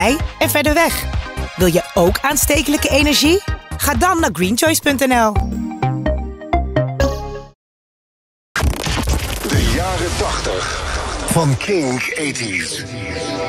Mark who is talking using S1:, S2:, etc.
S1: en verder weg. Wil je ook aanstekelijke energie? Ga dan naar greenchoice.nl.
S2: De jaren 80 van Kink 80s.